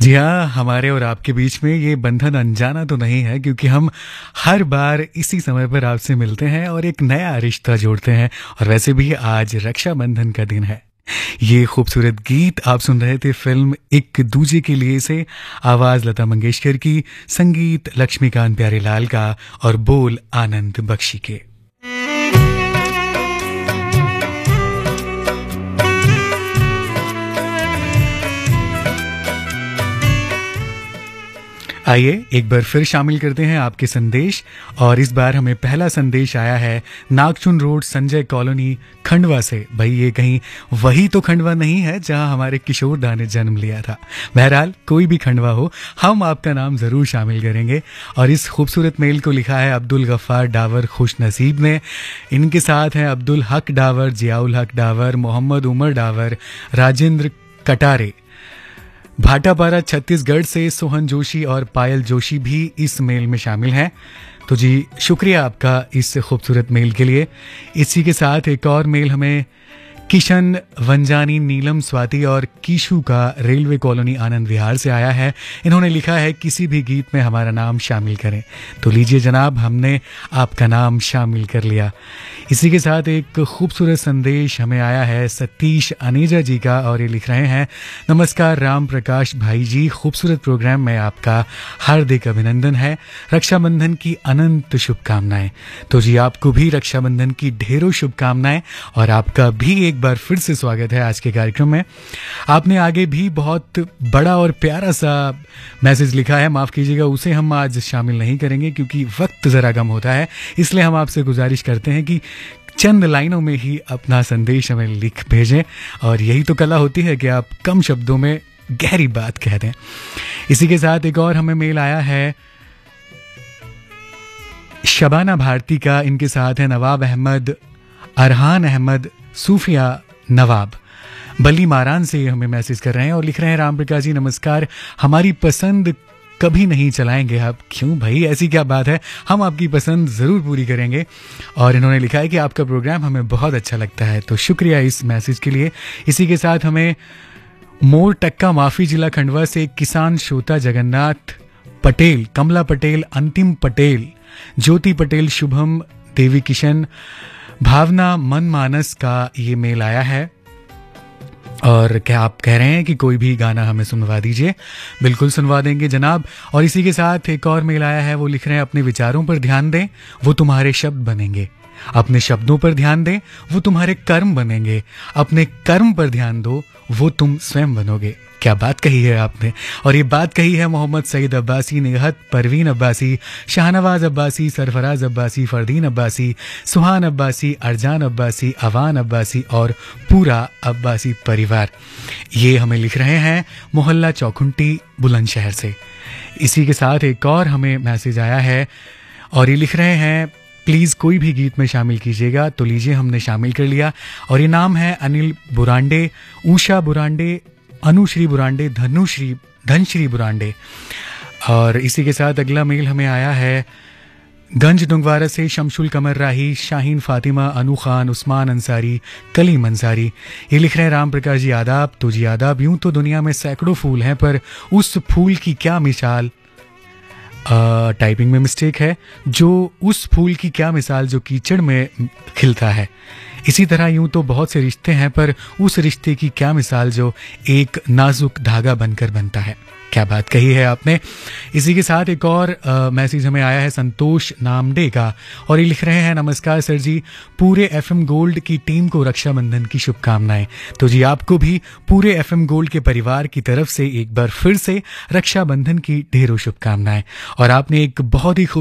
जी हाँ, हमारे और आपके बीच में ये बंधन अनजाना तो नहीं है, क्योंकि हम हर बार इसी समय पर आपसे मिलते हैं और एक नया रिश्ता जोड़ते हैं। और वैसे भी आज रक्षाबंधन का दिन है। ये खूबसूरत गीत आप सुन रहे थे फिल्म एक दूजे के लिए से। आवाज लता मंगेशकर की, संगीत लक्ष्मीकांत प्यारेलाल का और बोल आनंद बख्शी के। आइए एक बार फिर शामिल करते हैं आपके संदेश। और इस बार हमें पहला संदेश आया है नागचुन रोड संजय कॉलोनी खंडवा से। भाई ये कहीं वही तो खंडवा नहीं है जहां हमारे किशोर दा ने जन्म लिया था। बहरहाल कोई भी खंडवा हो, हम आपका नाम जरूर शामिल करेंगे। और इस खूबसूरत मेल को लिखा है अब्दुल गफ्फार डावर खुश नसीब ने। इनके साथ हैं अब्दुल हक डावर, जियाउल हक डावर, मोहम्मद उमर डावर, राजेंद्र कटारे। भाटापारा छत्तीसगढ़ से सोहन जोशी और पायल जोशी भी इस मेल में शामिल हैं। तो जी शुक्रिया आपका इस खूबसूरत मेल के लिए। इसी के साथ एक और मेल हमें किशन वंजानी, नीलम स्वाति और कीशु का रेलवे कॉलोनी आनंद विहार से आया है। इन्होंने लिखा है किसी भी गीत में हमारा नाम शामिल करें। तो लीजिए जनाब, हमने आपका नाम शामिल कर लिया। इसी के साथ एक खूबसूरत संदेश हमें आया है सतीश अनेजा जी का, और ये लिख रहे हैं नमस्कार राम प्रकाश भाई जी, खूबसूरत प्रोग्राम में आपका हार्दिक अभिनंदन है। रक्षाबंधन की अनंत शुभकामनाएं। तो जी आपको भी रक्षाबंधन की ढेरों शुभकामनाएं और आपका भी एक बार फिर से स्वागत है आज के कार्यक्रम में। आपने आगे भी बहुत बड़ा और प्यारा सा मैसेज लिखा है, माफ कीजिएगा उसे हम आज शामिल नहीं करेंगे क्योंकि वक्त जरा कम होता है। इसलिए हम आपसे गुजारिश करते हैं कि चंद लाइनों में ही अपना संदेश हमें लिख भेजें। और यही तो कला होती है कि आप कम शब्दों में गहरी बात कह दें। इसी के साथ एक और हमें मेल आया है शबाना भारती का। इनके साथ है नवाब अहमद, अरहान अहमद, सूफिया नवाब बली मारान से हमें मैसेज कर रहे हैं और लिख रहे हैं राम प्रकाश जी नमस्कार, हमारी पसंद कभी नहीं चलाएंगे आप। क्यों भाई, ऐसी क्या बात है, हम आपकी पसंद ज़रूर पूरी करेंगे। और इन्होंने लिखा है कि आपका प्रोग्राम हमें बहुत अच्छा लगता है। तो शुक्रिया इस मैसेज के लिए। इसी के साथ हमें मोर टक्का माफी जिला खंडवा से किसान श्रोता जगन्नाथ पटेल, कमला पटेल, अंतिम पटेल, ज्योति पटेल, शुभम देवी किशन, भावना मनमानस का ये मेल आया है। और क्या आप कह रहे हैं कि कोई भी गाना हमें सुनवा दीजिए? बिल्कुल सुनवा देंगे जनाब। और इसी के साथ एक और मेल आया है, वो लिख रहे हैं अपने विचारों पर ध्यान दें, वो तुम्हारे शब्द बनेंगे। अपने शब्दों पर ध्यान दें, वो तुम्हारे कर्म बनेंगे। अपने कर्म पर ध्यान दो, वो तुम स्वयं बनोगे। क्या बात कही है आपने। और ये बात कही है मोहम्मद सईद अब्बासी, निगहत परवीन अब्बासी, शाहनवाज अब्बासी, सरफराज अब्बासी, फरदीन अब्बासी, सुहान अब्बासी, अरजान अब्बासी, अवान अब्बासी और पूरा अब्बासी परिवार। ये हमें लिख रहे हैं मोहल्ला चौखुंटी बुलंदशहर से। इसी के साथ एक और हमें मैसेज आया है और ये लिख रहे हैं प्लीज़ कोई भी गीत में शामिल कीजिएगा। तो लीजिए हमने शामिल कर लिया। और ये नाम है अनिल बुरांडे, ऊषा बुरांडे, अनुश्री बुरांडे, धनश्री बुरांडे। और इसी के साथ अगला मेल हमें आया है गंज डुंगवारा से शमशुल कमर राही, शाहीन फातिमा, अनु खान, उस्मान अंसारी, कलीम अंसारी। ये लिख रहे हैं राम प्रकाश जी आदाब। तो जी आदाब। यूं तो दुनिया में सैकड़ों फूल हैं, पर उस फूल की क्या मिसाल, टाइपिंग में मिस्टेक है, जो उस फूल की क्या मिसाल जो कीचड़ में खिलता है। इसी तरह यूं तो बहुत से रिश्ते हैं, पर उस रिश्ते की क्या मिसाल जो एक नाजुक धागा बनकर बनता है। क्या बात कही है आपने। इसी के साथ एक और मैसेज हमें आया है संतोष नामडे का, और ये लिख रहे हैं नमस्कार सर जी, पूरे एफएम गोल्ड की टीम को रक्षाबंधन की शुभकामनाएं। तो जी आपको भी पूरे एफएम गोल्ड के परिवार की तरफ से एक बार फिर से रक्षाबंधन की ढेरों शुभकामनाएं। और आपने एक बहुत ही